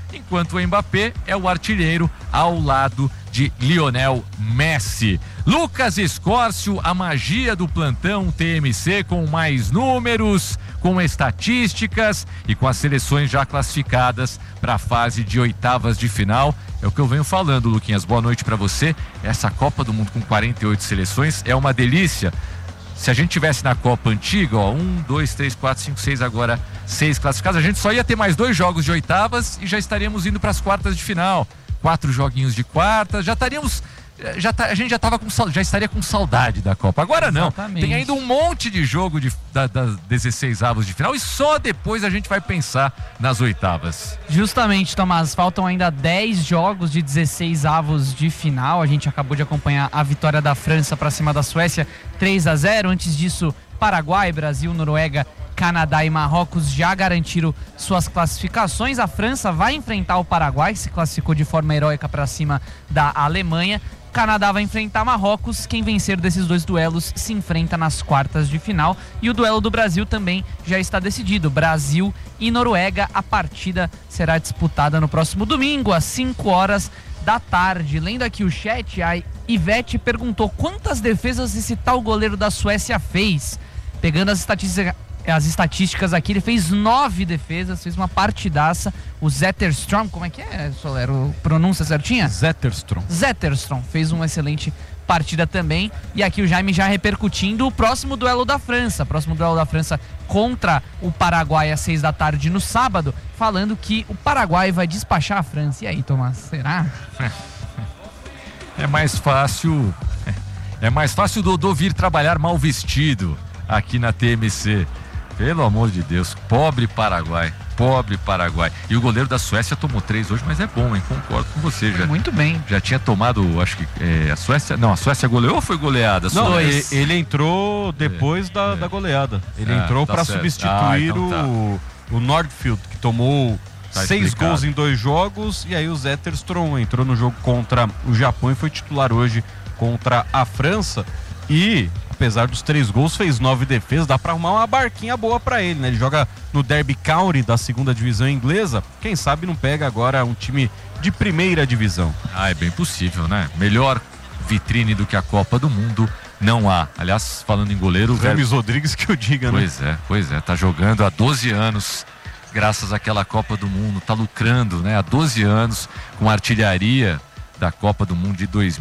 enquanto o Mbappé é o artilheiro ao lado de Lionel Messi. Lucas Escórcio, a magia do plantão TMC, com mais números, com estatísticas e com as seleções já classificadas para a fase de oitavas de final. É o que eu venho falando, Luquinhas. Boa noite para você. Essa Copa do Mundo com 48 seleções é uma delícia. Se a gente tivesse na Copa antiga, 1, 2, 3, 4, 5, 6, agora 6 classificados, a gente só ia ter mais 2 jogos de oitavas e já estaríamos indo para as quartas de final. 4 joguinhos de quartas, a gente já estaria com saudade da Copa. Agora não, tem ainda um monte de jogo das 16 avos de final e só depois a gente vai pensar nas oitavas. Justamente, Tomás, faltam ainda 10 jogos de 16 avos de final. A gente acabou de acompanhar a vitória da França para cima da Suécia, 3-0. Antes disso, Paraguai, Brasil, Noruega, Canadá e Marrocos já garantiram suas classificações. A França vai enfrentar o Paraguai, que se classificou de forma heróica para cima da Alemanha. Canadá vai enfrentar Marrocos. Quem vencer desses 2 duelos se enfrenta nas quartas de final. E o duelo do Brasil também já está decidido. Brasil e Noruega. A partida será disputada no próximo domingo, às 5 horas da tarde. Lendo aqui o chat, a Ivete perguntou quantas defesas esse tal goleiro da Suécia fez. Pegando as estatísticas aqui, ele fez 9 defesas, fez uma partidaça. O Zetterstrom, como é que é, Solero? Pronúncia certinha? Zetterstrom fez uma excelente partida também. E aqui o Jaime já repercutindo o próximo duelo da França. Contra o Paraguai às 6 da tarde no sábado, falando que o Paraguai vai despachar a França. E aí, Tomás, será? É mais fácil o Dodô vir trabalhar mal vestido aqui na TMC. Pelo amor de Deus, pobre Paraguai. E o goleiro da Suécia tomou 3 hoje, mas é bom, hein? Concordo com você. Muito bem. Já tinha tomado, acho que a Suécia goleou ou foi goleada? Não, ele entrou depois da goleada. Ele entrou para substituir então o Nordfield, que tomou 6 gols em 2 jogos, e aí o Zetterstrom entrou no jogo contra o Japão e foi titular hoje contra a França. E apesar dos 3 gols, fez 9 defesas, dá pra arrumar uma barquinha boa pra ele, né? Ele joga no Derby County da 2ª divisão inglesa, quem sabe não pega agora um time de 1ª divisão. É bem possível, né? Melhor vitrine do que a Copa do Mundo não há. Aliás, falando em goleiro... Rames Rodrigues que eu diga, né? Pois é, tá jogando há 12 anos, graças àquela Copa do Mundo, tá lucrando, né? Há 12 anos com a artilharia da Copa do Mundo de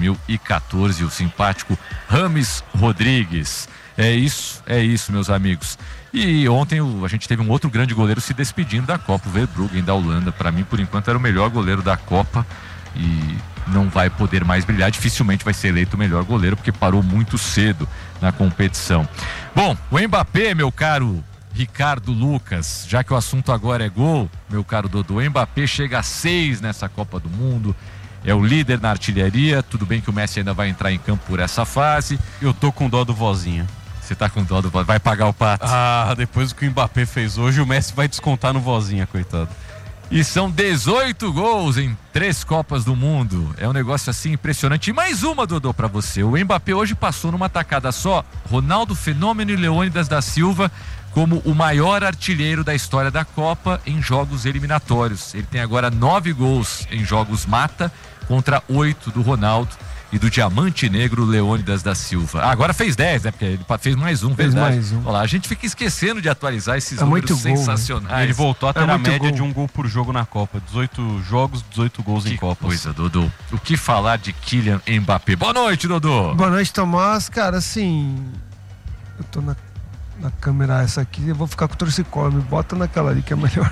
2014, o simpático Rames Rodrigues. É isso, meus amigos. E ontem a gente teve um outro grande goleiro se despedindo da Copa, o Verbruggen da Holanda. Para mim, por enquanto, era o melhor goleiro da Copa e não vai poder mais brilhar. Dificilmente vai ser eleito o melhor goleiro, porque parou muito cedo na competição. Bom, o Mbappé, meu caro Ricardo Lucas, já que o assunto agora é gol, meu caro Dodô, o Mbappé chega a 6 nessa Copa do Mundo. É o líder na artilharia. Tudo bem que o Messi ainda vai entrar em campo por essa fase. Eu tô com dó do Vozinha. Você tá com dó do Vozinha? Vai pagar o pato? Depois do que o Mbappé fez hoje, o Messi vai descontar no Vozinha, coitado. E são 18 gols em 3 Copas do Mundo. É um negócio assim impressionante. E mais uma, Dodô, pra você. O Mbappé hoje passou numa tacada só Ronaldo Fenômeno e Leônidas da Silva como o maior artilheiro da história da Copa em jogos eliminatórios. Ele tem agora 9 gols em jogos mata, contra 8 do Ronaldo e do Diamante Negro Leônidas da Silva. Agora fez 10, né? Porque ele fez mais um, verdade. Olha lá, a gente fica esquecendo de atualizar esses números sensacionais. Ele voltou a ter a média de 1 gol por jogo na Copa. 18 jogos, 18 gols em Copas. Coisa, Dodô. O que falar de Kylian Mbappé? Boa noite, Dodô. Boa noite, Tomás. Cara, assim, eu tô na câmera essa aqui, eu vou ficar com o torcicolo. Me bota naquela ali que é melhor.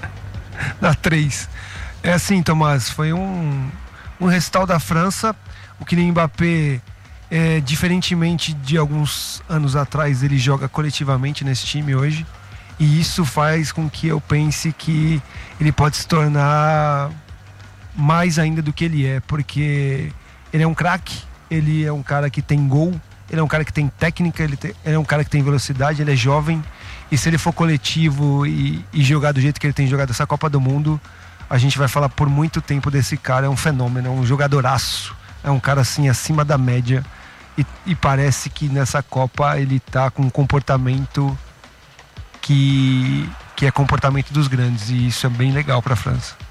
Na 3. É assim, Tomás, foi um recital da França. O Kylian Mbappé, diferentemente de alguns anos atrás, ele joga coletivamente nesse time hoje, e isso faz com que eu pense que ele pode se tornar mais ainda do que ele é, porque ele é um craque, ele é um cara que tem gol, ele é um cara que tem técnica, ele é um cara que tem velocidade, ele é jovem, e se ele for coletivo e jogar do jeito que ele tem jogado essa Copa do Mundo, a gente vai falar por muito tempo desse cara. É um fenômeno, é um jogadoraço, é um cara assim acima da média, e parece que nessa Copa ele tá com um comportamento que é comportamento dos grandes, e isso é bem legal para a França.